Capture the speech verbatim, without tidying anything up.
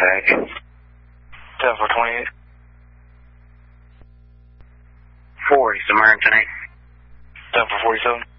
tag. ten four twenty-eight. four, he's American eight. ten four forty-seven.